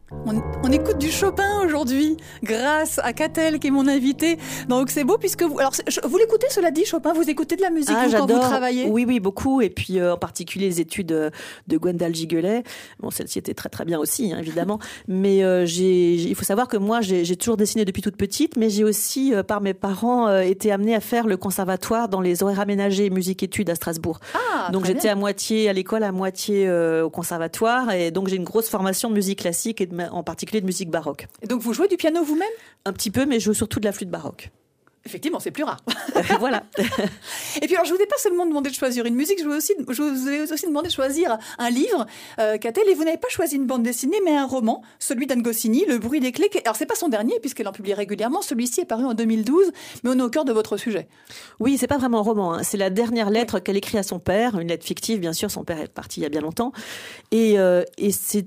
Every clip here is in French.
On écoute du Chopin aujourd'hui, grâce à Catel qui est mon invité dans C'est beau, puisque vous... Alors, vous l'écoutez, cela dit, Chopin, vous écoutez de la musique quand vous travaillez? Oui, beaucoup. Et puis, en particulier, les études de Gwendal Giguelet. Bon, celle-ci était très, très bien aussi, hein, évidemment. Mais il faut savoir que moi, j'ai toujours dessiné depuis toute petite, mais j'ai aussi, par mes parents, été amenée à faire le conservatoire dans les horaires aménagés musique-études à Strasbourg. Donc, j'étais à moitié à l'école, à moitié au conservatoire. Et donc, j'ai une grosse formation de musique classique et en particulier de musique baroque. Et donc vous jouez du piano vous-même? Un petit peu, mais je joue surtout de la flûte baroque. Effectivement, c'est plus rare. Voilà. Et puis alors, je vous ai pas seulement demandé de choisir une musique, je vous ai aussi demandé de choisir un livre, Catel, et vous n'avez pas choisi une bande dessinée, mais un roman, celui d'Anne Goscinny, Le bruit des clés. Alors c'est pas son dernier, puisqu'elle en publie régulièrement. Celui-ci est paru en 2012, mais on est au cœur de votre sujet. Oui, c'est pas vraiment un roman, hein. C'est la dernière lettre qu'elle écrit à son père, une lettre fictive, bien sûr. Son père est parti il y a bien longtemps, et c'est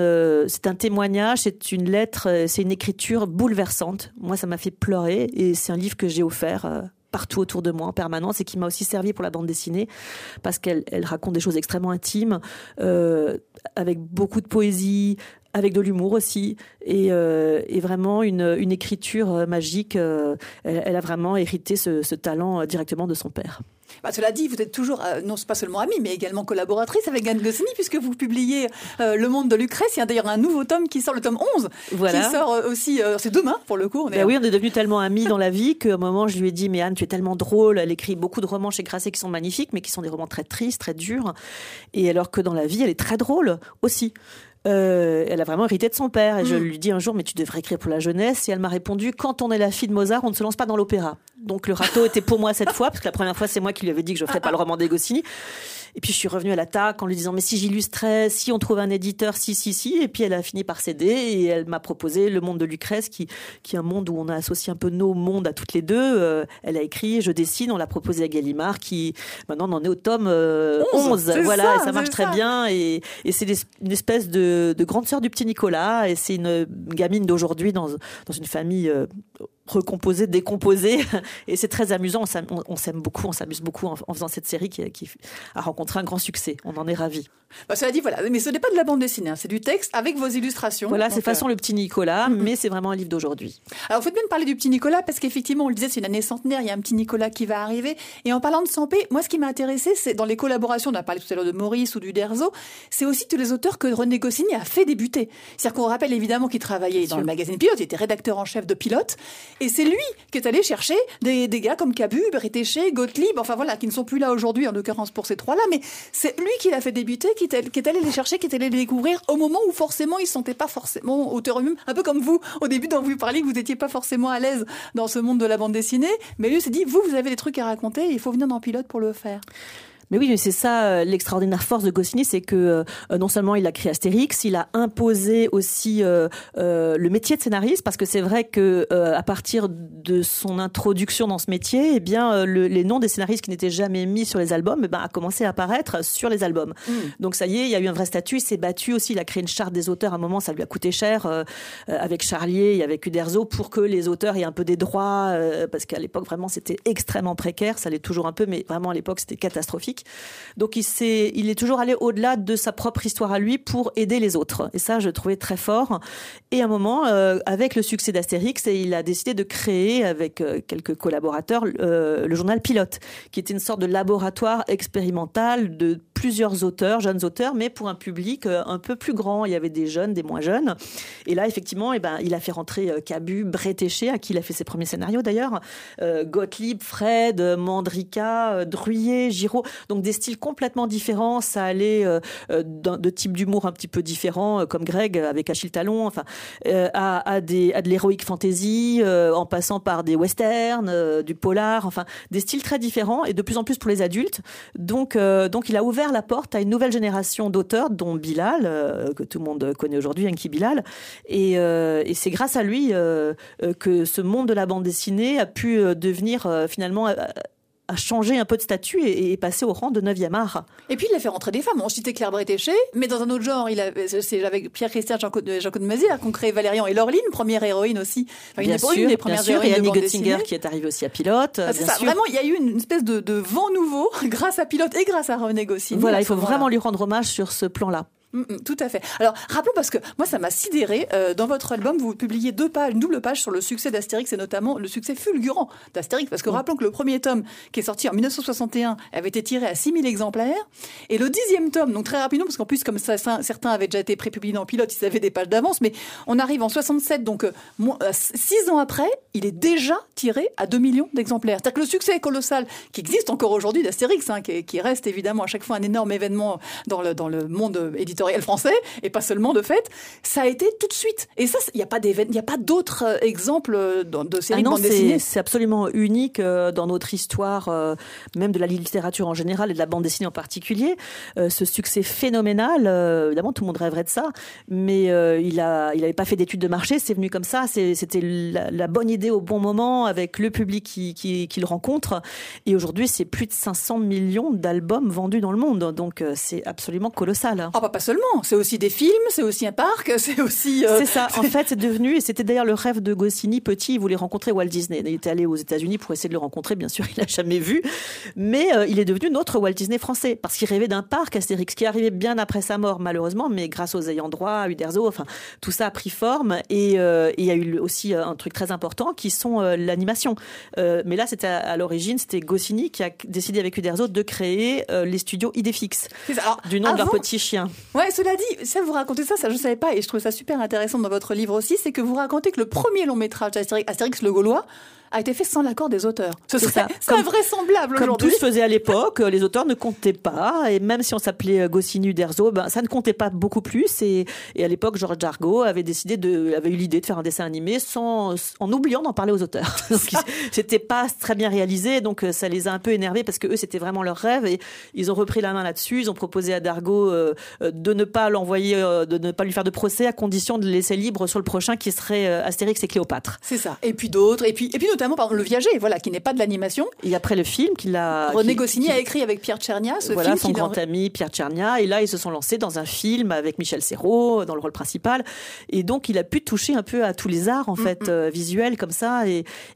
un témoignage, c'est une lettre, c'est une écriture bouleversante. Moi, ça m'a fait pleurer, et c'est un livre que j'ai offert partout autour de moi en permanence et qui m'a aussi servi pour la bande dessinée parce qu'elle raconte des choses extrêmement intimes, avec beaucoup de poésie, avec de l'humour aussi, et vraiment une écriture magique. Elle a vraiment hérité ce talent directement de son père. Cela dit, vous êtes toujours, non pas seulement amie, mais également collaboratrice avec Anne Goscinny, puisque vous publiez Le monde de Lucrèce. Il y a d'ailleurs un nouveau tome qui sort, le tome 11, voilà. Qui sort aussi, c'est demain pour le coup. Oui, on est devenus tellement amis dans la vie qu'à un moment, je lui ai dit, mais Anne, tu es tellement drôle. Elle écrit beaucoup de romans chez Grasset qui sont magnifiques, mais qui sont des romans très tristes, très durs. Et alors que dans la vie, elle est très drôle aussi. Elle a vraiment hérité de son père. Et je lui dis un jour, mais tu devrais écrire pour la jeunesse. Et elle m'a répondu, quand on est la fille de Mozart, on ne se lance pas dans l'opéra. Donc le râteau était pour moi cette fois, parce que la première fois, c'est moi qui lui avais dit que je ne ferais pas le roman des Goscinny. Et puis je suis revenue à l'attaque en lui disant, mais si j'illustrais, si on trouve un éditeur, si. Et puis elle a fini par céder et elle m'a proposé Le monde de Lucrèce, qui est un monde où on a associé un peu nos mondes à toutes les deux. Elle a écrit, je dessine, on l'a proposé à Gallimard, qui maintenant on en est au tome 11. Voilà, et ça marche très bien. Et c'est une espèce de grande sœur du petit Nicolas. Et c'est une gamine d'aujourd'hui dans une famille recomposée, décomposée. Et c'est très amusant. On s'aime beaucoup, on s'amuse beaucoup en faisant cette série qui a rencontré un grand succès. On en est ravis. Cela dit, voilà. Mais ce n'est pas de la bande dessinée, hein. C'est du texte avec vos illustrations. Voilà, c'est façon le petit Nicolas, mais c'est vraiment un livre d'aujourd'hui. Alors, vous faites bien de parler du petit Nicolas, parce qu'effectivement, on le disait, c'est une année centenaire, il y a un petit Nicolas qui va arriver. Et en parlant de Sampé, moi, ce qui m'a intéressé, c'est dans les collaborations, on a parlé tout à l'heure de Maurice ou du Derzo, c'est aussi tous les auteurs que René Goscinny a fait débuter. C'est-à-dire qu'on rappelle évidemment qu'il travaillait dans le magazine Pilote, il était rédacteur en chef de Pilote, et c'est lui qui est allé chercher des gars comme Cabu, Bretéché, Gottlieb, enfin voilà, qui ne sont plus là aujourd'hui, en l'occurrence pour ces trois-là, mais c'est lui qui l'a fait débuter, qui est allé les chercher, qui est allé les découvrir au moment où forcément ils ne se sentaient pas forcément auteurs eux-mêmes, un peu comme vous, au début dont vous parliez, que vous n'étiez pas forcément à l'aise dans ce monde de la bande dessinée, mais lui s'est dit, vous avez des trucs à raconter, il faut venir dans Pilote pour le faire. Mais oui, c'est ça l'extraordinaire force de Goscinny, c'est que non seulement il a créé Astérix, il a imposé aussi le métier de scénariste, parce que c'est vrai que à partir de son introduction dans ce métier, eh bien les noms des scénaristes qui n'étaient jamais mis sur les albums, a commencé à apparaître sur les albums. Donc ça y est, il y a eu un vrai statut, il s'est battu aussi, il a créé une charte des auteurs. À un moment, ça lui a coûté cher avec Charlier et avec Uderzo pour que les auteurs aient un peu des droits, parce qu'à l'époque vraiment c'était extrêmement précaire, ça l'est toujours un peu, mais vraiment à l'époque c'était catastrophique. Donc il est toujours allé au-delà de sa propre histoire à lui pour aider les autres. Et ça, je trouvais très fort. Et à un moment, avec le succès d'Astérix, il a décidé de créer, avec quelques collaborateurs, le journal Pilote, qui était une sorte de laboratoire expérimental de plusieurs auteurs, jeunes auteurs, mais pour un public un peu plus grand. Il y avait des jeunes, des moins jeunes. Et là, effectivement, il a fait rentrer Cabu, Bretéché, à qui il a fait ses premiers scénarios d'ailleurs, Gottlieb, Fred, Mandrika, Druyer, Giraud. Donc des styles complètement différents, ça allait de types d'humour un petit peu différents, comme Greg avec Achille Talon, enfin à de l'héroïque fantasy, en passant par des westerns, du polar, enfin des styles très différents et de plus en plus pour les adultes. Donc il a ouvert la porte à une nouvelle génération d'auteurs, dont Bilal, que tout le monde connaît aujourd'hui, Enki Bilal, et c'est grâce à lui que ce monde de la bande dessinée a pu devenir finalement a changé un peu de statut et passé au rang de 9e art. Et puis il a fait rentrer des femmes. On citait Claire Bretéché, mais dans un autre genre, c'est avec Pierre-Christian Jean-Claude Mazière qu'on crée Valérian et Laureline, première héroïne aussi. Enfin, une des premières héroïnes et Annie de bande Göttinger dessinée. qui est arrivée aussi à Pilote. C'est ça. Vraiment, il y a eu une espèce de vent nouveau grâce à Pilote et grâce à René Goscinny. Voilà, il faut vraiment lui rendre hommage sur ce plan-là. Tout à fait. Alors, rappelons, parce que moi, ça m'a sidéré. Dans votre album, vous publiez une double page sur le succès d'Astérix et notamment le succès fulgurant d'Astérix. Parce que rappelons que le premier tome, qui est sorti en 1961, avait été tiré à 6000 exemplaires. Et le 10e tome, donc très rapidement, parce qu'en plus, comme ça, certains avaient déjà été prépubliés en pilote, ils avaient des pages d'avance, mais on arrive en 67, donc 6 ans après, il est déjà tiré à 2 millions d'exemplaires. C'est-à-dire que le succès colossal qui existe encore aujourd'hui d'Astérix, qui reste évidemment à chaque fois un énorme événement dans le monde éditorial français, et pas seulement de fait, ça a été tout de suite. Et ça, il n'y a pas d'autres exemples de séries de bande dessinée. C'est absolument unique dans notre histoire, même de la littérature en général et de la bande dessinée en particulier. Ce succès phénoménal, évidemment, tout le monde rêverait de ça, mais il avait pas fait d'études de marché, c'est venu comme ça, c'était la bonne idée au bon moment, avec le public qui le rencontre. Et aujourd'hui, c'est plus de 500 millions d'albums vendus dans le monde, donc c'est absolument colossal. Ah, pas seulement, c'est aussi des films, c'est aussi un parc, c'est aussi... C'est ça, en fait, c'est devenu, et c'était d'ailleurs le rêve de Goscinny, petit, il voulait rencontrer Walt Disney. Il était allé aux États-Unis pour essayer de le rencontrer, bien sûr, il l'a jamais vu, mais il est devenu notre Walt Disney français, parce qu'il rêvait d'un parc Astérix, qui arrivait bien après sa mort, malheureusement, mais grâce aux ayants droit, à Uderzo, enfin, tout ça a pris forme, et il y a eu aussi un truc très important, qui sont l'animation. Mais là, c'était à l'origine, c'était Goscinny qui a décidé avec Uderzo de créer les studios Idéfix, du nom de leur petit chien. Ouais, cela dit, ça vous racontez ça, je ne savais pas, et je trouve ça super intéressant dans votre livre aussi, c'est que vous racontez que le premier long métrage d'Astérix le Gaulois a été fait sans l'accord des auteurs. C'est invraisemblable aujourd'hui. Comme tout se faisait à l'époque, les auteurs ne comptaient pas, et même si on s'appelait Goscinny, Uderzo, ça ne comptait pas beaucoup plus, et à l'époque, Georges Dargaud avait eu l'idée de faire un dessin animé en oubliant d'en parler aux auteurs. Donc, c'était pas très bien réalisé, donc ça les a un peu énervés, parce que eux, c'était vraiment leur rêve, et ils ont repris la main là-dessus, ils ont proposé à Dargaud de ne pas l'envoyer, de ne pas lui faire de procès, à condition de le laisser libre sur le prochain, qui serait Astérix et Cléopâtre. C'est ça. Et puis d'autres, et puis notamment Le Viager, voilà, qui n'est pas de l'animation. Et après le film René Goscinny a écrit avec Pierre Tchernia son grand ami Pierre Tchernia, et là ils se sont lancés dans un film avec Michel Serrault dans le rôle principal, et donc il a pu toucher un peu à tous les arts en fait visuels comme ça,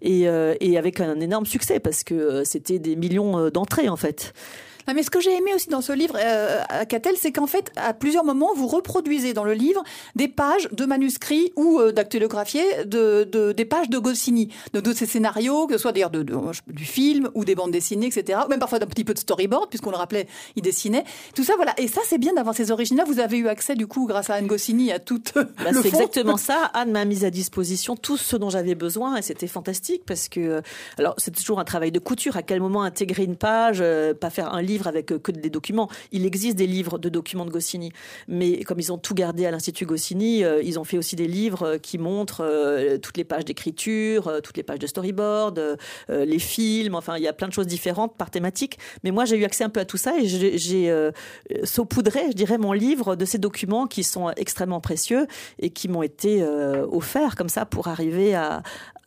et avec un énorme succès, parce que c'était des millions d'entrées en fait. Mais ce que j'ai aimé aussi dans ce livre, Catel, c'est qu'en fait, à plusieurs moments, vous reproduisez dans le livre des pages de manuscrits ou dactylographiés des pages de Goscinny, de ces scénarios, que ce soit d'ailleurs du film ou des bandes dessinées, etc. Ou même parfois d'un petit peu de storyboard, puisqu'on le rappelait, il dessinait. Tout ça, voilà. Et ça, c'est bien d'avoir ces origines-là. Vous avez eu accès, du coup, grâce à Anne Goscinny, à tout le fond. C'est exactement ça. Anne m'a mis à disposition tout ce dont j'avais besoin, et c'était fantastique, parce que, alors, c'est toujours un travail de couture. À quel moment intégrer une page, pas faire un livre avec que des documents. Il existe des livres de documents de Goscinny, mais comme ils ont tout gardé à l'Institut Goscinny, ils ont fait aussi des livres qui montrent toutes les pages d'écriture, toutes les pages de storyboard, les films, enfin il y a plein de choses différentes par thématique, mais moi j'ai eu accès un peu à tout ça, et j'ai saupoudré, je dirais, mon livre de ces documents qui sont extrêmement précieux et qui m'ont été offerts comme ça pour arriver à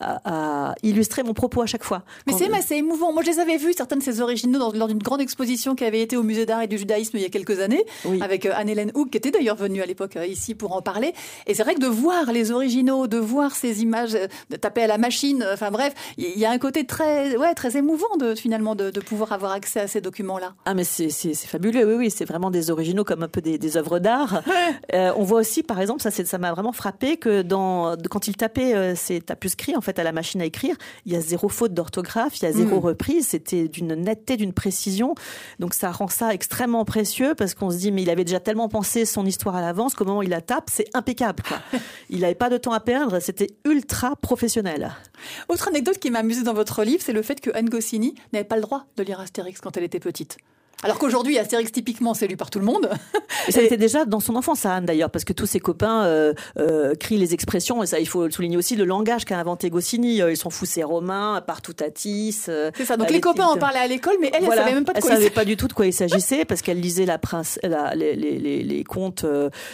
illustrer mon propos à chaque fois. Mais c'est émouvant. Moi, je les avais vus, certains de ces originaux, lors d'une grande exposition qui avait été au Musée d'art et du judaïsme il y a quelques années, avec Anne-Hélène Houck, qui était d'ailleurs venue à l'époque ici pour en parler. Et c'est vrai que de voir les originaux, de voir ces images, de taper à la machine, enfin bref, il y a un côté très émouvant finalement de pouvoir avoir accès à ces documents-là. Ah, mais c'est fabuleux, oui, c'est vraiment des originaux comme un peu des œuvres d'art. On voit aussi, par exemple, ça m'a vraiment frappé que quand il tapait ces tapuscrits, en fait, à la machine à écrire, il y a zéro faute d'orthographe, il y a zéro reprise, c'était d'une netteté, d'une précision. Donc ça rend ça extrêmement précieux, parce qu'on se dit, mais il avait déjà tellement pensé son histoire à l'avance qu'au moment où il la tape, c'est impeccable, quoi. Il n'avait pas de temps à perdre, c'était ultra professionnel. Autre anecdote qui m'a amusée dans votre livre, c'est le fait que Anne Goscinny n'avait pas le droit de lire Astérix quand elle était petite. Alors qu'aujourd'hui, Astérix, typiquement, c'est lu par tout le monde. Et ça était déjà dans son enfance, à Anne, d'ailleurs, parce que tous ses copains crient les expressions, et ça, il faut souligner aussi le langage qu'a inventé Goscinny. Ils sont fous, c'est romain, partout Tatis. C'est ça, donc les copains en parlaient à l'école, mais elle savait même pas de quoi il s'agissait. Elle savait pas du tout de quoi il s'agissait, parce qu'elle lisait les contes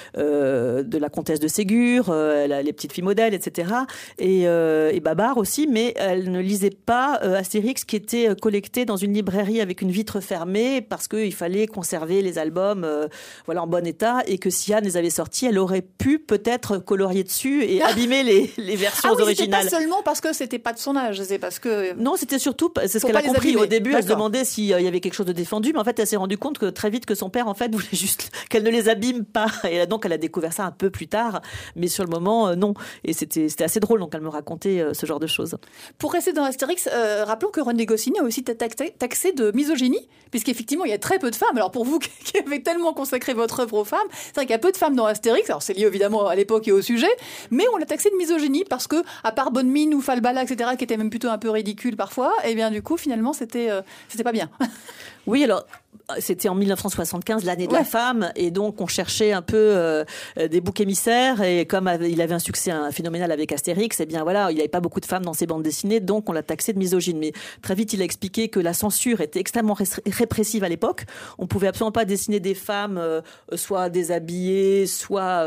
de la comtesse de Ségur, les petites filles modèles, etc. Et Babar aussi, mais elle ne lisait pas Astérix, qui était collecté dans une librairie avec une vitre fermée, parce qu'il fallait conserver les albums voilà, en bon état, et que si Anne les avait sortis, elle aurait pu peut-être colorier dessus et abîmer les versions originales. C'était pas seulement parce que c'était pas de son âge, c'est parce que... Non, c'était surtout, c'est ce qu'elle a compris au début, elle se demandait s'il y avait quelque chose de défendu, mais en fait elle s'est rendue compte que très vite que son père en fait voulait juste qu'elle ne les abîme pas, et donc elle a découvert ça un peu plus tard, mais sur le moment non, et c'était assez drôle, donc elle me racontait ce genre de choses. Pour rester dans Astérix, rappelons que René Goscinny a aussi été taxé de misogynie, puisqu'effectivement il y a très peu de femmes. Alors pour vous qui avez tellement consacré votre œuvre aux femmes, c'est vrai qu'il y a peu de femmes dans Astérix, alors c'est lié évidemment à l'époque et au sujet, mais on l'a taxé de misogynie parce que, à part Bonne Mine ou Falbala, etc., qui étaient même plutôt un peu ridicules parfois, et bien du coup finalement c'était pas bien. Oui, alors c'était en 1975, l'année de la femme, et donc on cherchait un peu des boucs émissaires, et comme il avait un succès phénoménal avec Astérix, et bien voilà, il n'y avait pas beaucoup de femmes dans ses bandes dessinées, donc on l'a taxé de misogyne. Mais très vite, il a expliqué que la censure était extrêmement répressive à l'époque. On pouvait absolument pas dessiner des femmes soit déshabillées, soit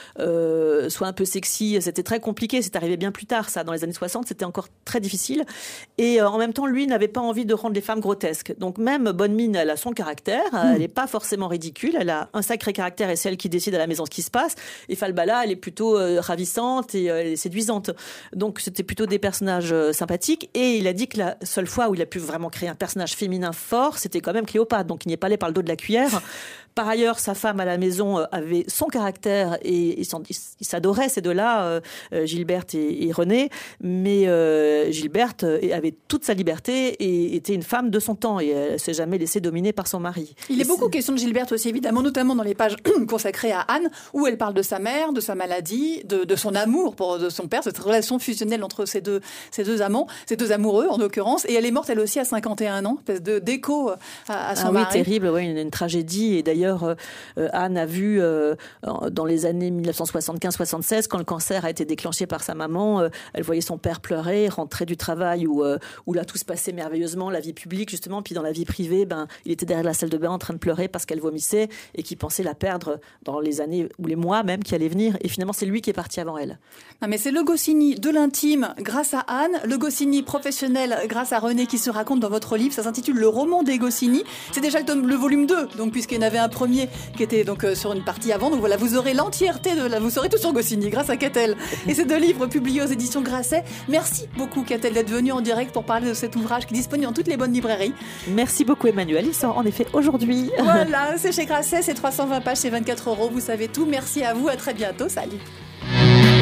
un peu sexy. C'était très compliqué. C'est arrivé bien plus tard, ça. Dans les années 60, c'était encore très difficile. Et en même temps, lui n'avait pas envie de rendre les femmes grotesques. Donc même Bonne Mine, elle a son caractère. Elle n'est pas forcément ridicule. Elle a un sacré caractère, et c'est elle qui décide à la maison ce qui se passe. Et Falbala, elle est plutôt ravissante et séduisante. Donc c'était plutôt des personnages sympathiques. Et il a dit que la seule fois où il a pu vraiment créer un personnage féminin fort, c'était quand même Cléopâtre. Donc il n'y est pas allé par le dos de la cuillère. Par ailleurs, sa femme à la maison avait son caractère, et ils s'adoraient ces deux-là, Gilberte et René. Mais Gilberte avait toute sa liberté et était une femme de son temps, et elle s'est jamais laissée dominer par son mari. Il est beaucoup question de Gilberte aussi, évidemment, notamment dans les pages consacrées à Anne, où elle parle de sa mère, de sa maladie, de son amour de son père, cette relation fusionnelle entre ces deux amants, ces deux amoureux en l'occurrence. Et elle est morte elle aussi à 51 ans, espèce d'écho à son mari. Oui, terrible, oui, une tragédie. Et d'ailleurs, Anne a vu dans les années 1975-76, quand le cancer a été déclenché par sa maman, elle voyait son père pleurer, rentrer du travail où là tout se passait merveilleusement, la vie publique justement, puis dans la vie privée, il était derrière la salle de bain en train de pleurer parce qu'elle vomissait et qu'il pensait la perdre dans les années ou les mois même qui allaient venir. Et finalement, c'est lui qui est parti avant elle. Non, mais c'est le Goscinny de l'intime grâce à Anne, le Goscinny professionnel grâce à René qui se raconte dans votre livre. Ça s'intitule Le roman des Goscinny. C'est déjà le volume 2, donc puisqu'il y en avait un premier qui était donc sur une partie avant. Donc voilà, vous aurez l'entièreté vous saurez tout sur Goscinny grâce à Catel. Et ces deux livres publiés aux éditions Grasset. Merci beaucoup Catel d'être venue en direct pour parler de cet ouvrage qui est disponible dans toutes les bonnes librairies. Merci beaucoup Emmanuel, il sort en effet aujourd'hui. Voilà, c'est chez Grasset, c'est 320 pages, c'est 24 €, vous savez tout. Merci à vous, à très bientôt, salut.